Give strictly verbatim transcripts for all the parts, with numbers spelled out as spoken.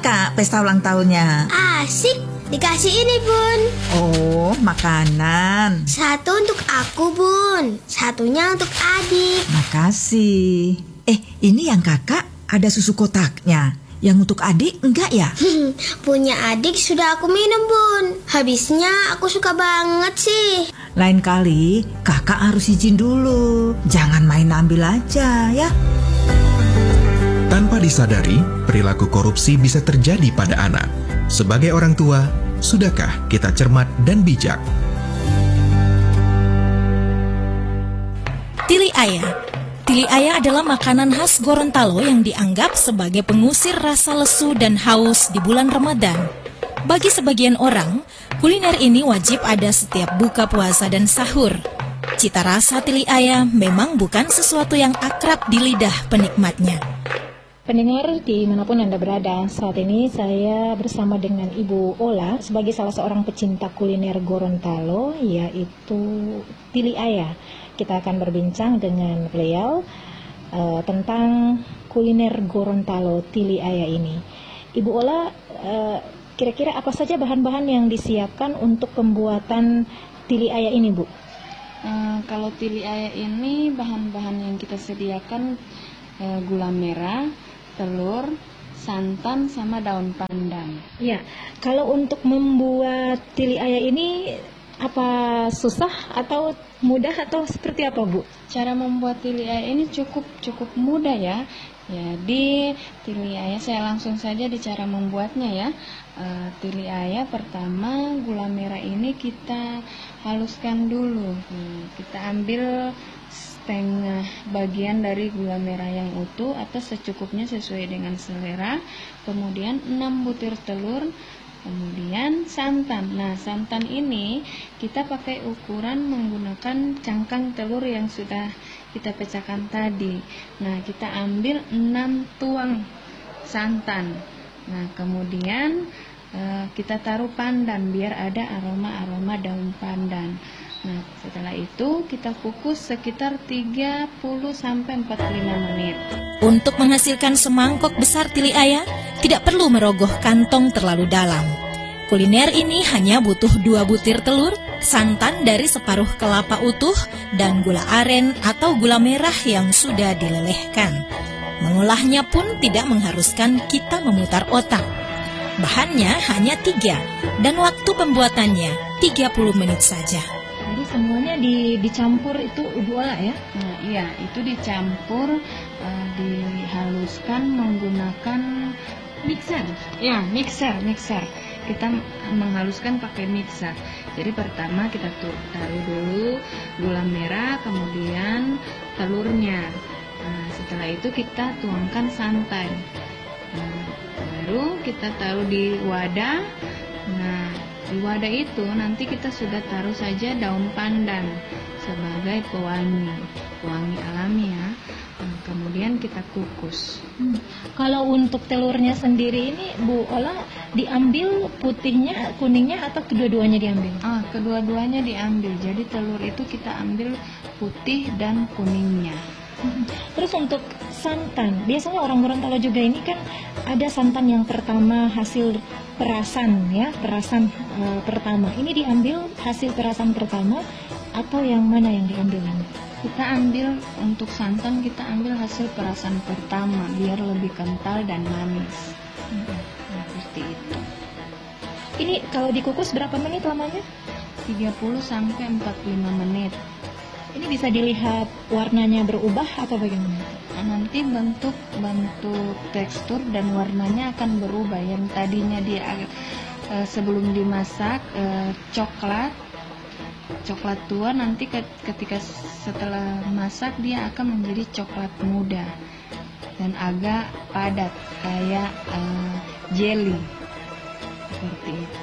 Kak pesta ulang tahunnya? Asik, dikasih ini Bun. Oh, makanan. Satu untuk aku Bun, satunya untuk adik. Makasih. Eh, ini yang kakak ada susu kotaknya. Yang untuk adik enggak ya? Punya adik sudah aku minum Bun. Habisnya aku suka banget sih. Lain kali kakak harus izin dulu. Jangan main ambil aja ya. Tanpa disadari, perilaku korupsi bisa terjadi pada anak. Sebagai orang tua, sudahkah kita cermat dan bijak? Tili ayah. Tili ayah adalah makanan khas Gorontalo yang dianggap sebagai pengusir rasa lesu dan haus di bulan Ramadan. Bagi sebagian orang, kuliner ini wajib ada setiap buka puasa dan sahur. Cita rasa tili ayah memang bukan sesuatu yang akrab di lidah penikmatnya. Pendengar dimanapun Anda berada, saat ini saya bersama dengan Ibu Ola sebagai salah seorang pecinta kuliner Gorontalo, yaitu tili ayah. Kita akan berbincang dengan beliau uh, tentang kuliner Gorontalo tili ayah ini. Ibu Ola, uh, kira-kira apa saja bahan-bahan yang disiapkan untuk pembuatan tili ayah ini, Bu? Uh, kalau tili ayah ini bahan-bahan yang kita sediakan uh, gula merah, telur, santan, sama daun pandan. Ya, kalau untuk membuat tili ayah ini apa susah atau mudah atau seperti apa, Bu? Cara membuat tili ayah ini cukup cukup mudah ya. Jadi tili ayah saya langsung saja di cara membuatnya ya. E, tili ayah pertama gula merah ini kita haluskan dulu. Hmm, kita ambil setengah bagian dari gula merah yang utuh atau secukupnya sesuai dengan selera. Kemudian enam butir telur. Kemudian santan. Nah, santan ini kita pakai ukuran menggunakan cangkang telur yang sudah kita pecahkan tadi. Nah, kita ambil enam tuang santan. Nah, kemudian eh, kita taruh pandan biar ada aroma-aroma daun pandan. Nah, setelah itu kita kukus sekitar tiga puluh sampai empat puluh lima menit. Untuk menghasilkan semangkok besar tili ayah, tidak perlu merogoh kantong terlalu dalam. Kuliner ini hanya butuh dua butir telur, santan dari separuh kelapa utuh, dan gula aren atau gula merah yang sudah dilelehkan. Mengolahnya pun tidak mengharuskan kita memutar otak. Bahannya hanya tiga, dan waktu pembuatannya tiga puluh menit saja. Jadi semuanya di, dicampur itu Ibu Ola ya? Nah, iya, itu dicampur, uh, dihaluskan menggunakan mixer. Ya, mixer, mixer. Kita menghaluskan pakai mixer. Jadi pertama kita tuh taruh dulu gula merah, kemudian telurnya. Nah, setelah itu kita tuangkan santan. Nah, baru kita taruh di wadah. Nah, di wadah itu nanti kita sudah taruh saja daun pandan sebagai pewangi, pewangi alami ya. Nah, kemudian kita kukus. Hmm. Kalau untuk telurnya sendiri ini Bu Ola diambil putihnya, kuningnya atau kedua-duanya diambil? Ah, kedua-duanya diambil. Jadi telur itu kita ambil putih dan kuningnya. Hmm. Terus untuk santan, biasanya orang Gorontalo juga ini kan ada santan yang pertama hasil perasan ya, perasan e, pertama. Ini diambil hasil perasan pertama atau yang mana yang diambil ini? Kita ambil untuk santan, kita ambil hasil perasan pertama biar lebih kental dan manis. Hmm. Nah, seperti itu. Ini kalau dikukus berapa menit lamanya? tiga puluh sampai empat puluh lima menit. Ini bisa dilihat warnanya berubah atau bagaimana? Nah, nanti bentuk bentuk tekstur dan warnanya akan berubah. Yang tadinya dia e, sebelum dimasak e, coklat coklat tua, nanti ketika setelah masak dia akan menjadi coklat muda dan agak padat kayak e, jelly seperti itu.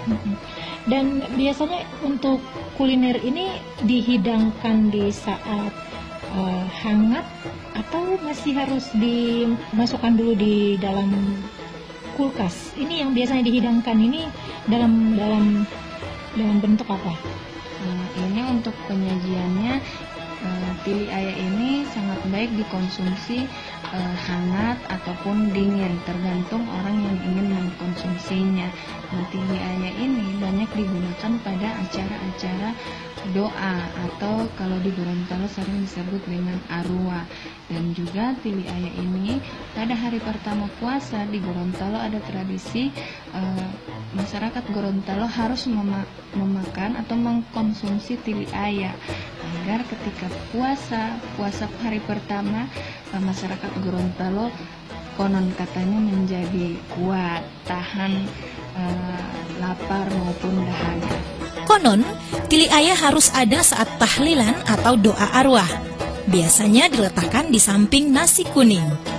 Dan biasanya untuk kuliner ini dihidangkan di saat uh, hangat atau masih harus dimasukkan dulu di dalam kulkas? Ini yang biasanya dihidangkan ini dalam dalam dalam bentuk apa? Nah, ini untuk penyajiannya uh, tili ayam ini sangat baik dikonsumsi uh, hangat ataupun dingin, tergantung orang yang ingin mengkonsumsinya. Nah, tili ayam ini banyak digunakan pada acara-acara doa atau kalau di Gorontalo sering disebut dengan arwah. Dan juga tili ayam ini pada hari pertama puasa di Gorontalo ada tradisi uh, masyarakat Gorontalo harus mema memakan atau mengkonsumsi tili ayam agar ketika puasa puasa hari pertama uh, masyarakat Gorontalo konon katanya menjadi kuat, tahan uh, lapar maupun dahaga. Konon, tili ayah harus ada saat tahlilan atau doa arwah. Biasanya diletakkan di samping nasi kuning.